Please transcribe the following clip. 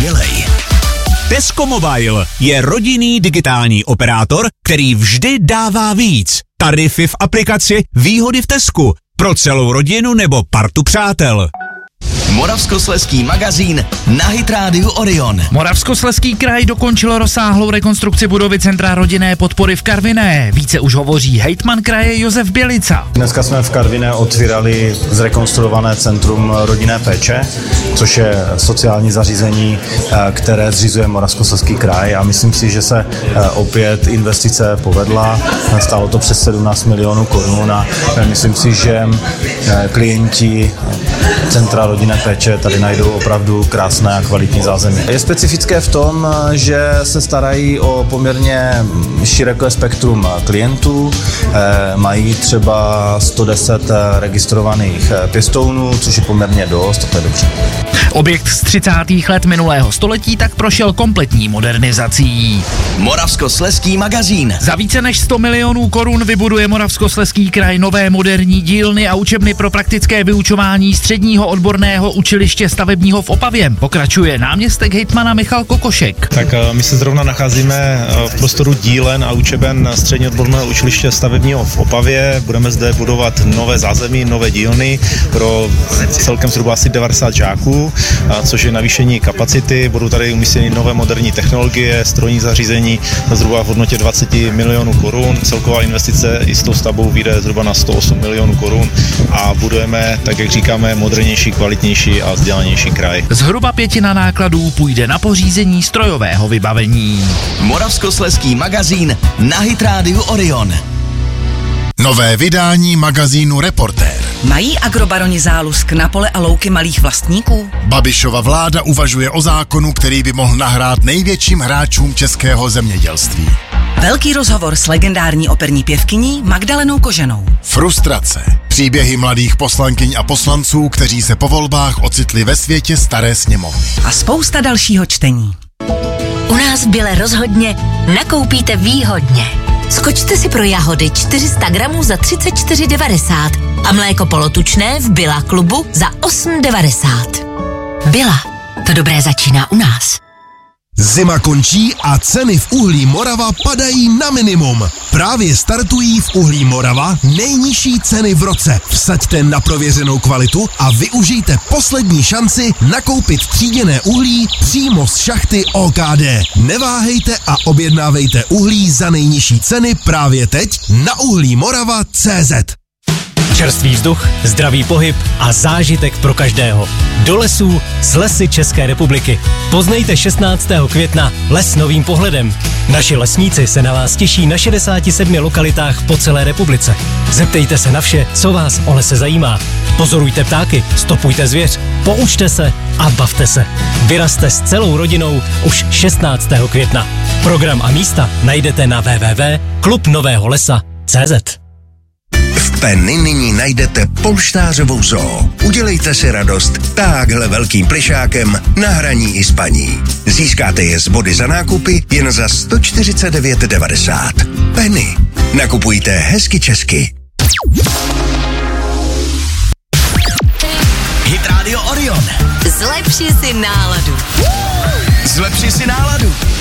skvělej. Tesco Mobile je rodinný digitální operátor, který vždy dává víc. Tarify v aplikaci, výhody v Tescu, pro celou rodinu nebo partu přátel. Moravskoslezský magazín na Hit Rádiu Orion. Moravskoslezský kraj dokončil rozsáhlou rekonstrukci budovy Centra rodinné podpory v Karviné. Více už hovoří hejtman kraje Josef Bělica. Dneska jsme v Karviné otvírali zrekonstruované Centrum rodinné péče, což je sociální zařízení, které zřizuje Moravskoslezský kraj, a myslím si, že se opět investice povedla. Stálo to přes 17 milionů korun a myslím si, že klienti Centra rodinné péče tady najdou opravdu krásné a kvalitní zázemí. Je specifické v tom, že se starají o poměrně široké spektrum klientů, mají třeba 110 registrovaných pěstounů, což je poměrně dost, a to je dobře. Objekt z 30. let minulého století tak prošel kompletní modernizací. Moravskoslezský magazín. Za více než 100 milionů korun vybuduje Moravskoslezský kraj nové moderní dílny a učebny pro praktické vyučování středního odborného učiliště stavebního v Opavě. Pokračuje náměstek hejtmana Michal Kokošek. Tak my se zrovna nacházíme v prostoru dílen a učeben středního odborného učiliště stavebního v Opavě. Budeme zde budovat nové zázemí, nové dílny pro celkem zhruba asi 90 žáků, což je navýšení kapacity. Budou tady umístěny nové moderní technologie, strojní zařízení na zhruba v hodnotě 20 milionů korun. Celková investice i s tou stavbou vyjde zhruba na 108 milionů korun a budujeme, tak jak říkáme, modernější, kvalitnější a vzdělanější kraj. Zhruba 1/5 nákladů půjde na pořízení strojového vybavení. Moravskoslezský magazín na Hit Rádiu Orion. Nové vydání magazínu Reportér. Mají agrobaroni zálusk na pole a louky malých vlastníků? Babišova vláda uvažuje o zákonu, který by mohl nahrát největším hráčům českého zemědělství. Velký rozhovor s legendární operní pěvkyní Magdalenou Koženou. Frustrace. Příběhy mladých poslankyň a poslanců, kteří se po volbách ocitli ve světě staré sněmovny. A spousta dalšího čtení. U nás v Bile rozhodně nakoupíte výhodně. Skočte si pro jahody 400 gramů za 34,90 a mléko polotučné v Billa klubu za 8,90. Billa, to dobré začíná u nás. Zima končí a ceny v Uhlí Morava padají na minimum. Právě startují v Uhlí Morava nejnižší ceny v roce. Vsaďte na prověřenou kvalitu a využijte poslední šanci nakoupit tříděné uhlí přímo z šachty OKD. Neváhejte a objednávejte uhlí za nejnižší ceny právě teď na uhlímorava.cz. Čerstvý vzduch, zdravý pohyb a zážitek pro každého. Do lesů s Lesy České republiky. Poznejte 16. května les novým pohledem. Naši lesníci se na vás těší na 67 lokalitách po celé republice. Zeptejte se na vše, co vás o lese zajímá. Pozorujte ptáky, stopujte zvěř, poučte se a bavte se. Vyrazte s celou rodinou už 16. května. Program a místa najdete na www.klubnoveholesa.cz. V Penny nyní najdete polštářovou zoo. Udělejte si radost takhle velkým plišákem na hraní i spaní. Získáte je z body za nákupy jen za 149,90. Penny. Nakupujte hezky česky. Hit Rádio Orion. Zlepši si náladu. Zlepši si náladu.